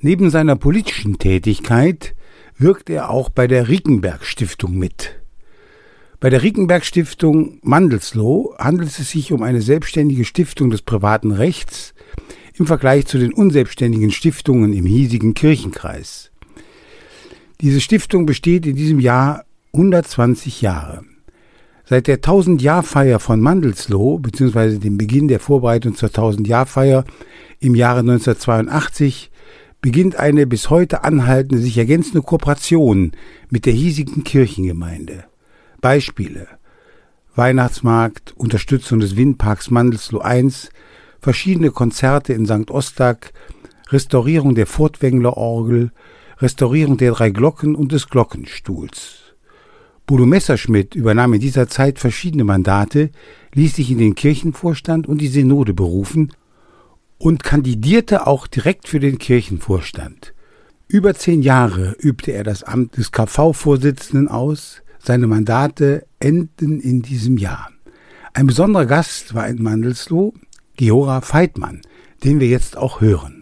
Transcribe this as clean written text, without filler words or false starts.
Neben seiner politischen Tätigkeit wirkt er auch bei der Rickenberg-Stiftung mit. Bei der Rickenberg-Stiftung Mandelsloh handelt es sich um eine selbstständige Stiftung des privaten Rechts im Vergleich zu den unselbstständigen Stiftungen im hiesigen Kirchenkreis. Diese Stiftung besteht in diesem Jahr 120 Jahre. Seit der 1000-Jahr-Feier von Mandelsloh bzw. dem Beginn der Vorbereitung zur 1000-Jahr-Feier im Jahre 1982 beginnt eine bis heute anhaltende, sich ergänzende Kooperation mit der hiesigen Kirchengemeinde. Beispiele: Weihnachtsmarkt, Unterstützung des Windparks Mandelsloh I, verschiedene Konzerte in St. Ostag, Restaurierung der Furtwängler-Orgel, Restaurierung der 3 Glocken und des Glockenstuhls. Bodo Messerschmidt übernahm in dieser Zeit verschiedene Mandate, ließ sich in den Kirchenvorstand und die Synode berufen und kandidierte auch direkt für den Kirchenvorstand. Über 10 Jahre übte er das Amt des KV-Vorsitzenden aus. Seine Mandate enden in diesem Jahr. Ein besonderer Gast war in Mandelsloh Georg Veithmann, den wir jetzt auch hören.